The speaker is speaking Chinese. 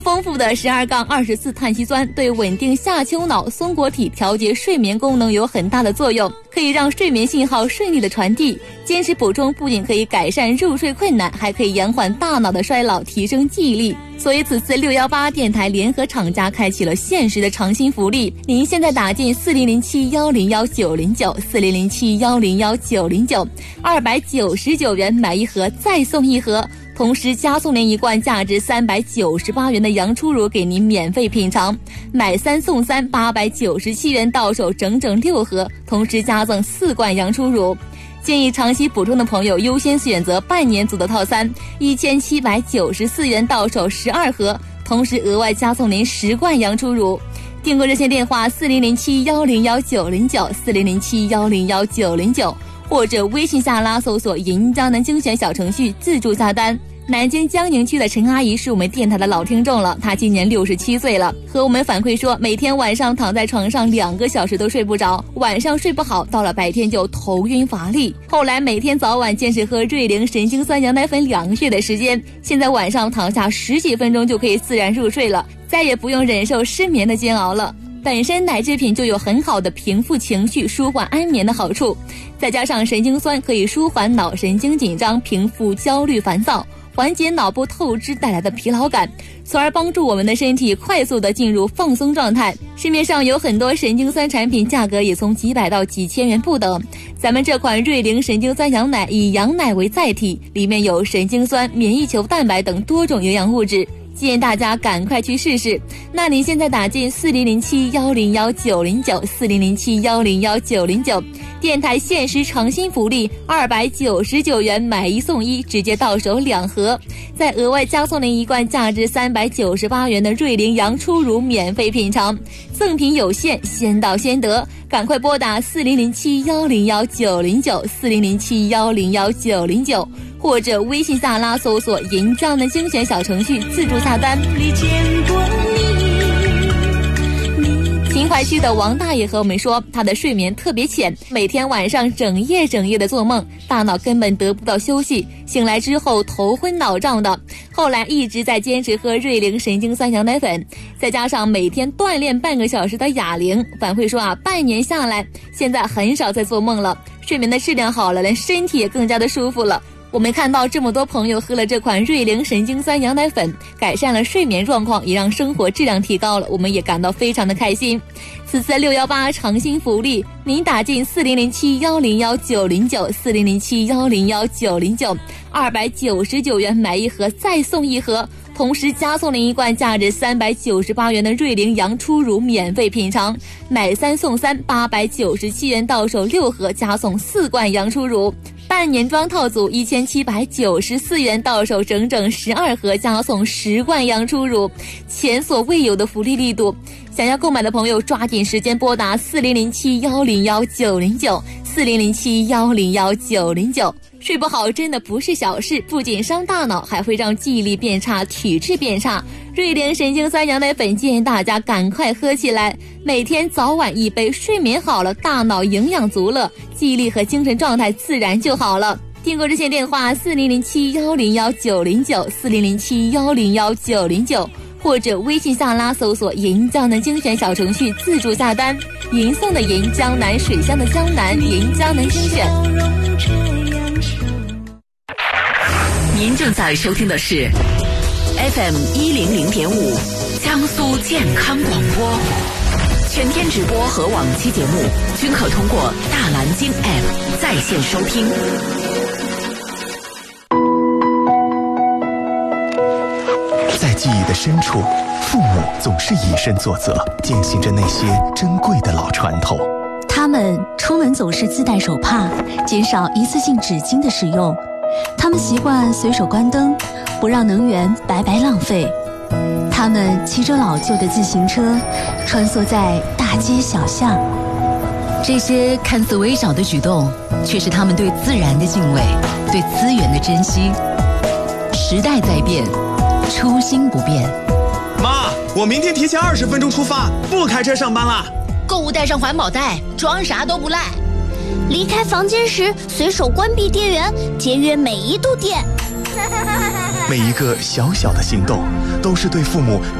丰富的12-24碳烯酸对稳定下丘脑松果体调节睡眠功能有很大的作用，可以让睡眠信号顺利的传递。坚持补充不仅可以改善入睡困难，还可以延缓大脑的衰老，提升记忆力。所以此次618电台联合厂家开启了限时的尝新福利，您现在打进4007-109-909，4007-109-909，299元买一盒再送一盒，同时加送您一罐价值398元的洋初乳给您免费品尝，买3送3，897元到手整整6盒，同时加赠4罐洋初乳。建议长期补充的朋友优先选择半年组的套餐，1794元到手12盒，同时额外加送您10罐洋初乳。订购热线电话4007-101-909，4007-101-909，或者微信下拉搜索银江南精选小程序自助下单。南京江宁区的陈阿姨是我们电台的老听众了，她今年67岁了，和我们反馈说每天晚上躺在床上2个小时都睡不着，晚上睡不好，到了白天就头晕乏力。后来每天早晚坚持喝瑞灵神经酸羊奶粉2个月的时间，现在晚上躺下10几分钟就可以自然入睡了，再也不用忍受失眠的煎熬了。本身奶制品就有很好的平复情绪、舒缓安眠的好处，再加上神经酸可以舒缓脑神经紧张，平复焦虑烦躁，缓解脑部透支带来的疲劳感，从而帮助我们的身体快速的进入放松状态。市面上有很多神经酸产品，价格也从几百到几千元不等。咱们这款瑞灵神经酸羊奶以羊奶为载体，里面有神经酸、免疫球蛋白等多种营养物质，建议大家赶快去试试。那你现在打进4007-101-909，4007-101-909，电台限时尝新福利，299元买1送1，直接到手2盒，再额外加送您一罐价值398元的瑞灵洋初乳免费品尝，赠品有限，先到先得，赶快拨打4007-101-909，4007-101-909，或者微信下拉搜索银江的精选小程序自助下单。秦淮区的王大爷和我们说，他的睡眠特别浅，每天晚上整夜的做梦，大脑根本得不到休息，醒来之后头昏脑胀的。后来一直在坚持喝瑞灵神经酸羊奶粉，再加上每天锻炼半个小时的哑铃，反馈说半年下来，现在很少再做梦了，睡眠的质量好了，连身体也更加的舒服了。我们看到这么多朋友喝了这款瑞灵神经酸羊奶粉，改善了睡眠状况，也让生活质量提高了，我们也感到非常的开心。此次618尝新福利，您打进4007-101-909，4007-101-909，299元买1盒再送1盒，同时加送您一罐价值398元的瑞灵洋初乳免费品尝，买3送3，897元到手6盒，加送4罐洋初乳。半年装套组1794元到手整整12盒，加送10罐洋初乳，前所未有的福利力度。想要购买的朋友抓紧时间拨打4007-101-909，4007-101-909。睡不好真的不是小事，不仅伤大脑，还会让记忆力变差，体质变差。瑞灵神经酸羊奶粉建议大家赶快喝起来，每天早晚1杯，睡眠好了，大脑营养足了，记忆力和精神状态自然就好了。订购热线电话4007-101-909，4007-101-909，或者微信下拉搜索银江南精选小程序自助下单。银送的银，江南水乡的江南，银江南精选。 您正在收听的是 FM 100.5江苏健康广播，全天直播和往期节目均可通过大蓝鲸 App 在线收听。 在记忆的深处，父母总是以身作则，践行着那些珍贵的老传统。 他们出门总是自带手帕，减少一次性纸巾的使用。他们习惯随手关灯，不让能源白白浪费。他们骑着老旧的自行车，穿梭在大街小巷。 这些看似微小的举动，却是他们对自然的敬畏，对资源的珍惜。时代在变，初心不变。 妈，我明天提前20分钟出发，不开车上班啦。 购物带上环保袋，装啥都不赖。 离开房间时，随手关闭电源，节约每一度电。 每一个小小的行动，都是对父母